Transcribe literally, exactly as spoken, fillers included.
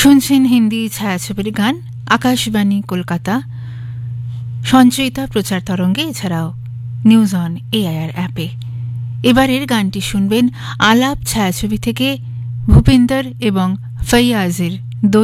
শুনছেন হিন্দি ছায়াছবির গান আকাশবাণী কলকাতা সঞ্চয়িতা প্রচার তরঙ্গে, এছাড়াও নিউজ অন এআইআর অ্যাপে। এবারের গানটি শুনবেন আলাপ ছায়াছবি থেকে ভূপেন্দর এবং ফৈয়াজের